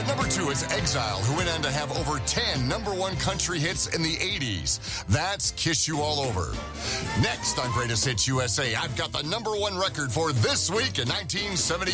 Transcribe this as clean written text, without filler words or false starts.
At number 2 is Exile, who went on to have over 10 number 1 country hits in the 80s. That's Kiss You All Over. Next on Greatest Hits USA, I've got the number 1 record for this week in 1978.